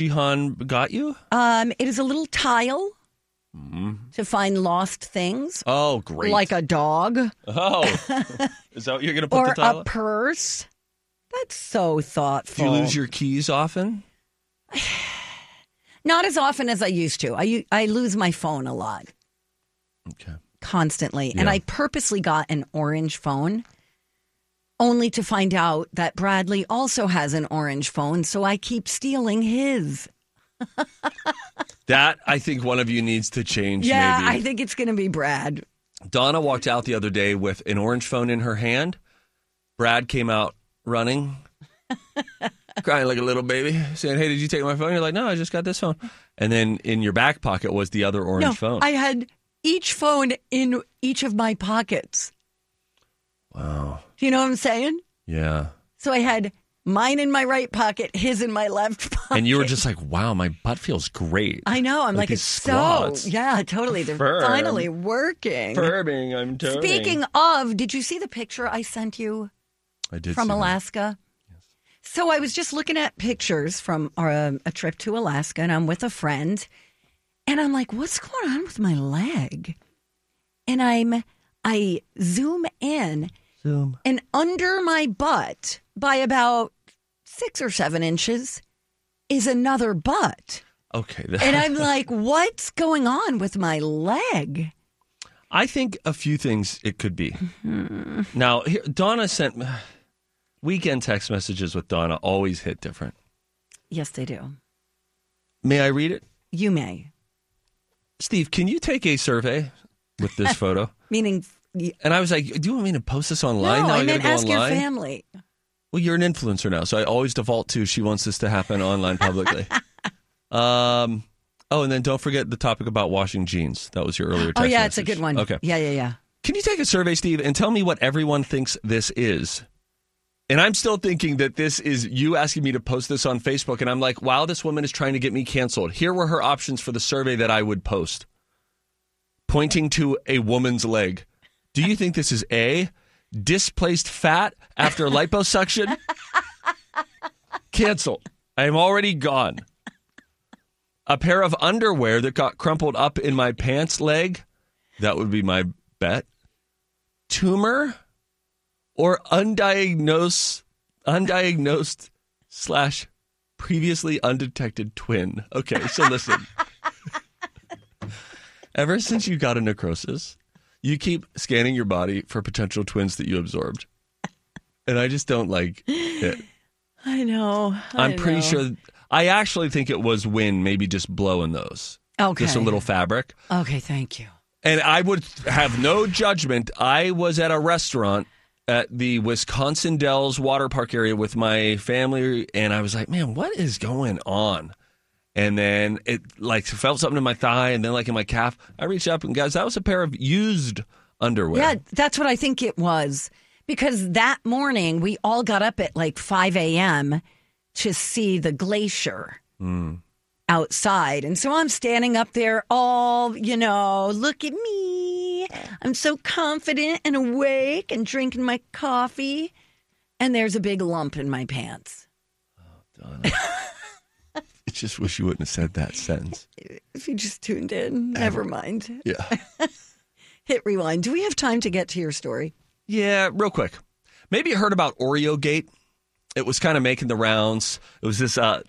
Jihan got you? It is a little tile to find lost things. Oh, great. Like a dog. Oh. Is that what you're going to put or the tile? Or a purse. That's so thoughtful. Do you lose your keys often? Not as often as I used to. I lose my phone a lot. Okay. Constantly. Yeah. And I purposely got an orange phone only to find out that Bradley also has an orange phone, so I keep stealing his. That, I think one of you needs to change, Yeah, maybe. I think it's going to be Brad. Donna walked out the other day with an orange phone in her hand. Brad came out running, crying like a little baby, saying, hey, did you take my phone? You're like, no, I just got this phone. And then in your back pocket was the other orange phone. I had each phone in each of my pockets. Wow. Do you know what I'm saying? Yeah. So I had mine in my right pocket, his in my left pocket. And you were just like, wow, my butt feels great. I know. I'm like it's squats. so, yeah, totally. They're Firm. finally working. Firming, I'm toning. Speaking of, did you see the picture I sent you? I did from see Alaska. Yes. So I was just looking at pictures from a trip to Alaska, and I'm with a friend, and I'm like, "What's going on with my leg?" And I zoom in, and under my butt by about 6 or 7 inches is another butt. Okay, and I'm like, "What's going on with my leg?" I think a few things it could be. Mm-hmm. Now, here, Donna sent. Weekend text messages with Donna always hit different. Yes, they do. May I read it? You may. Steve, can you take a survey with this photo? Meaning... And I was like, do you want me to post this online? No, now I meant gotta go ask online? your family. Well, you're an influencer now, so I always default to she wants this to happen online publicly. Oh, and then don't forget the topic about washing jeans. That was your earlier text Oh, yeah, message. it's a good one. Okay. Yeah. Can you take a survey, Steve, and tell me what everyone thinks this is? And I'm still thinking that this is you asking me to post this on Facebook. And I'm like, wow, this woman is trying to get me canceled. Here were her options for the survey that I would post. Pointing to a woman's leg. Do you think this is A, displaced fat after liposuction? Cancel. I am already gone. A pair of underwear that got crumpled up in my pants leg? That would be my bet. Tumor? Or undiagnosed / previously undetected twin. Okay, so listen. Ever since you got a necrosis, you keep scanning your body for potential twins that you absorbed. And I just don't like it. I know. I'm pretty sure. I actually think it was wind maybe just blowing those. Okay. Just a little fabric. Okay, thank you. And I would have no judgment. I was at a restaurant at the Wisconsin Dells water park area with my family, and I was like, man, what is going on? And then it like felt something in my thigh and then like in my calf. I reached up and guys, that was a pair of used underwear. Yeah, that's what I think it was. Because that morning we all got up at like 5 a.m. to see the glacier outside. And so I'm standing up there all, look at me. I'm so confident and awake and drinking my coffee. And there's a big lump in my pants. Oh, Donna. I just wish you wouldn't have said that sentence. If you just tuned in, never mind. Yeah. Hit rewind. Do we have time to get to your story? Yeah, real quick. Maybe you heard about Oreo Gate. It was kind of making the rounds. It was this gone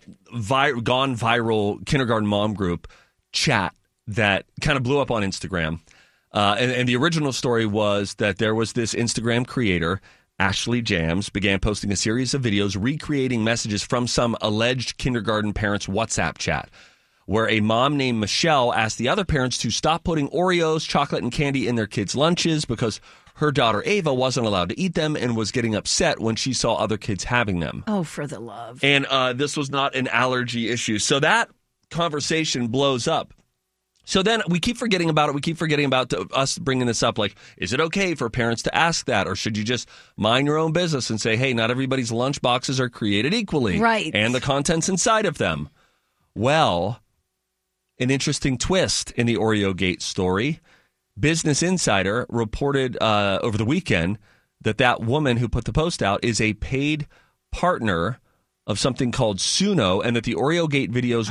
viral kindergarten mom group chat that kind of blew up on Instagram. And the original story was that there was this Instagram creator, Ashley Jams, began posting a series of videos recreating messages from some alleged kindergarten parents' WhatsApp chat, where a mom named Michelle asked the other parents to stop putting Oreos, chocolate, and candy in their kids' lunches because her daughter Ava wasn't allowed to eat them and was getting upset when she saw other kids having them. Oh, for the love. And this was not an allergy issue. So that conversation blows up. So then we keep forgetting about it. We keep forgetting about us bringing this up. Like, is it okay for parents to ask that? Or should you just mind your own business and say, hey, not everybody's lunch boxes are created equally. Right. And the contents inside of them. Well, an interesting twist in the Oreo Gate story. Business Insider reported over the weekend that woman who put the post out is a paid partner of something called Suno, and that the Oreo Gate videos